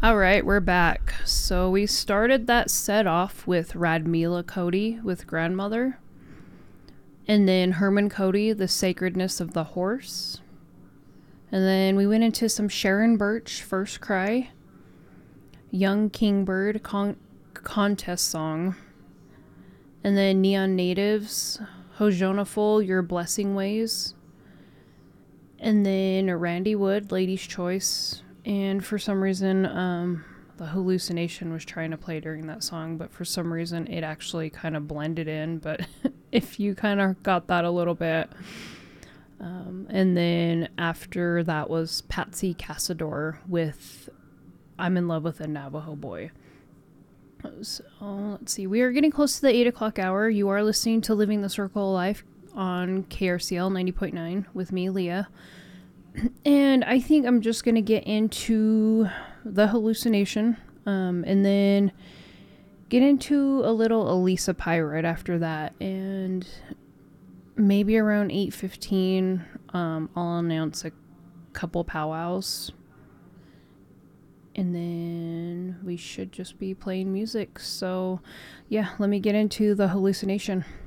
All right, we're back. So we started that set off with Radmila Cody with Grandmother, and then Herman Cody, The Sacredness of the Horse. And then we went into some Sharon Birch, First Cry, Young Kingbird, Contest Song, and then Neon Natives, Hojonaful, Your Blessing Ways, and then Randy Wood, Lady's Choice. And for some reason, the hallucination was trying to play during that song, but for some reason it actually kind of blended in. But if you kind of got that a little bit. And then after that was Patsy Casador with I'm in Love with a Navajo Boy. So let's see. We are getting close to the 8 o'clock hour. You are listening to Living the Circle of Life on KRCL 90.9 with me, Leah. And I think I'm just going to get into the hallucination and then get into a little Elisa Pie right after that. And maybe around 8:15, I'll announce a couple powwows. And then we should just be playing music. So, yeah, let me get into the hallucination.